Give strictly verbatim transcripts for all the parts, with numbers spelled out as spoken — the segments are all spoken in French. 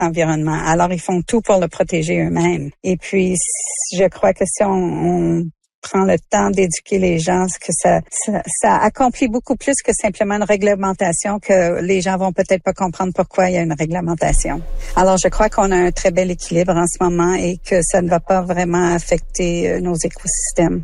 environnement. Alors, ils font tout pour le protéger eux-mêmes. Et puis, je crois que si on, on prend le temps d'éduquer les gens, que ça, ça, ça accomplit beaucoup plus que simplement une réglementation, que les gens vont peut-être pas comprendre pourquoi il y a une réglementation. Alors, je crois qu'on a un très bel équilibre en ce moment et que ça ne va pas vraiment affecter nos écosystèmes.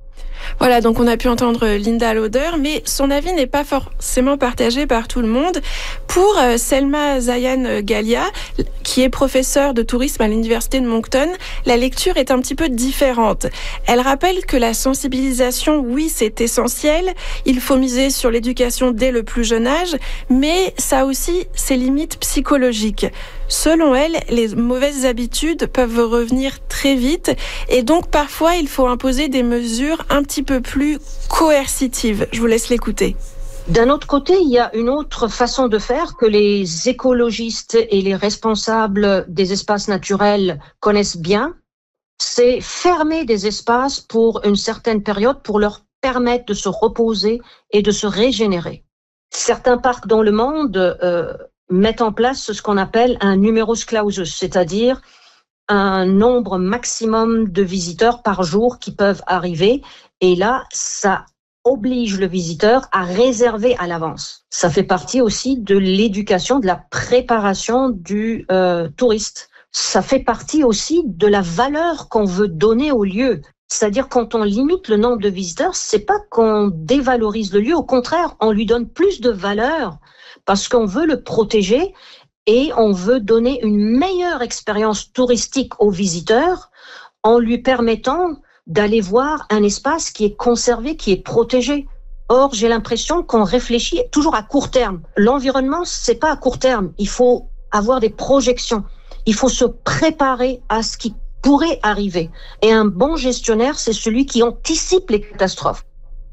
Voilà, donc on a pu entendre Linda Lauder, mais son avis n'est pas forcément partagé par tout le monde. Pour euh, Selma Zayan Galia, qui est professeure de tourisme à l'université de Moncton, la lecture est un petit peu différente. Elle rappelle que la sensibilisation, oui, c'est essentiel, il faut miser sur l'éducation dès le plus jeune âge, mais ça a aussi ses limites psychologiques. Selon elle, les mauvaises habitudes peuvent revenir très vite et donc parfois il faut imposer des mesures un petit peu plus coercitives. Je vous laisse l'écouter. D'un autre côté, il y a une autre façon de faire que les écologistes et les responsables des espaces naturels connaissent bien. C'est fermer des espaces pour une certaine période pour leur permettre de se reposer et de se régénérer. Certains parcs dans le monde euh, mettent en place ce qu'on appelle un numerus clausus, c'est-à-dire un nombre maximum de visiteurs par jour qui peuvent arriver. Et là, ça oblige le visiteur à réserver à l'avance. Ça fait partie aussi de l'éducation, de la préparation du euh, touriste. Ça fait partie aussi de la valeur qu'on veut donner au lieu. C'est-à-dire quand on limite le nombre de visiteurs, c'est pas qu'on dévalorise le lieu, au contraire, on lui donne plus de valeur parce qu'on veut le protéger et on veut donner une meilleure expérience touristique aux visiteurs en lui permettant d'aller voir un espace qui est conservé, qui est protégé. Or, j'ai l'impression qu'on réfléchit toujours à court terme. L'environnement, c'est pas à court terme. Il faut avoir des projections. Il faut se préparer à ce qui pourrait arriver. Et un bon gestionnaire, c'est celui qui anticipe les catastrophes.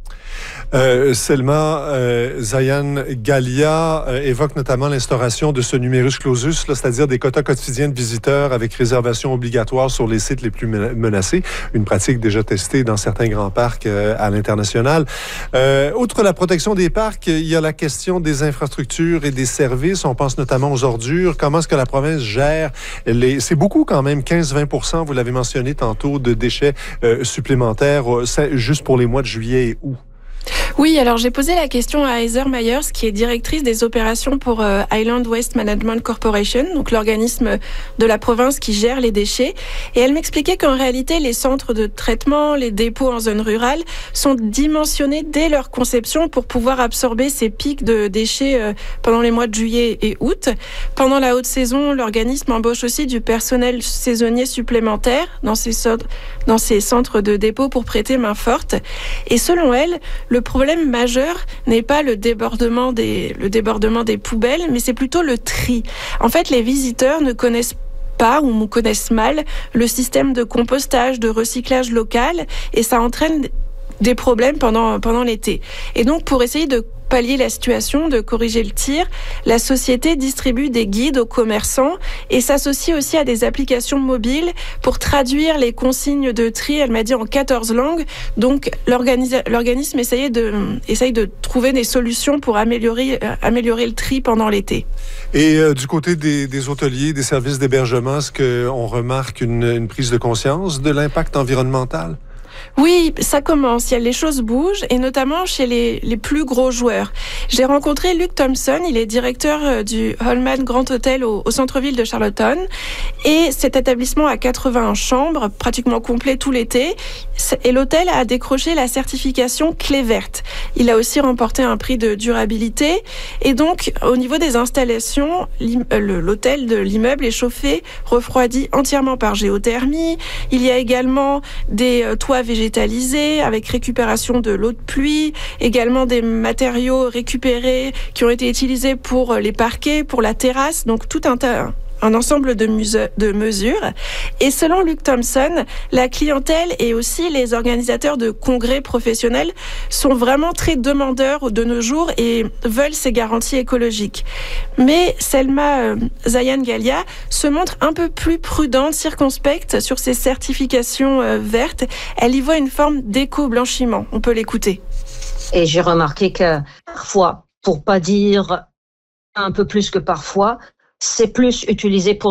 Euh, Selma euh, Zayan Galia euh, évoque notamment l'instauration de ce numerus clausus, là, c'est-à-dire des quotas quotidiens de visiteurs avec réservation obligatoire sur les sites les plus menacés, une pratique déjà testée dans certains grands parcs euh, à l'international. Euh, outre la protection des parcs, il y a la question des infrastructures et des services. On pense notamment aux ordures. Comment est-ce que la province gère les... C'est beaucoup quand même, quinze à vingt pour cent, vous l'avez mentionné tantôt, de déchets euh, supplémentaires euh, juste pour les mois de juillet et août. Oui, alors j'ai posé la question à Heather Myers, qui est directrice des opérations pour euh, Island Waste Management Corporation, donc l'organisme de la province qui gère les déchets. Et elle m'expliquait qu'en réalité, les centres de traitement, les dépôts en zone rurale sont dimensionnés dès leur conception pour pouvoir absorber ces pics de déchets euh, pendant les mois de juillet et août. Pendant la haute saison, l'organisme embauche aussi du personnel saisonnier supplémentaire dans ces, so- dans ces centres de dépôt pour prêter main forte. Et selon elle, le problème majeur n'est pas le débordement des, le débordement des poubelles, mais c'est plutôt le tri. En fait, les visiteurs ne connaissent pas ou connaissent mal le système de compostage, de recyclage local, et ça entraîne des problèmes pendant, pendant l'été. Et donc, pour essayer de pallier la situation, de corriger le tir, la société distribue des guides aux commerçants et s'associe aussi à des applications mobiles pour traduire les consignes de tri, elle m'a dit, en quatorze langues. Donc, l'organisme essayait de, essaye de trouver des solutions pour améliorer, euh, améliorer le tri pendant l'été. Et euh, du côté des, des hôteliers, des services d'hébergement, est-ce qu'on remarque une, une prise de conscience de l'impact environnemental? Oui, ça commence. Les choses bougent, et notamment chez les, les plus gros joueurs. J'ai rencontré Luke Thompson, il est directeur du Holman Grand Hotel au, au centre-ville de Charlottetown. Et cet établissement a quatre-vingts chambres, pratiquement complet tout l'été. Et l'hôtel a décroché la certification clé verte. Il a aussi remporté un prix de durabilité. Et donc, au niveau des installations, l'hôtel de l'immeuble est chauffé, refroidi entièrement par géothermie. Il y a également des toits végétalisés avec récupération de l'eau de pluie, également des matériaux récupérés qui ont été utilisés pour les parquets, pour la terrasse, donc tout un tas, un ensemble de, muse- de mesures. Et selon Luke Thompson, la clientèle et aussi les organisateurs de congrès professionnels sont vraiment très demandeurs de nos jours et veulent ces garanties écologiques. Mais Selma euh, Zayan Galia se montre un peu plus prudente, circonspecte sur ces certifications euh, vertes. Elle y voit une forme d'éco-blanchiment. On peut l'écouter. Et j'ai remarqué que parfois, pour pas dire un peu plus que parfois, c'est plus utilisé pour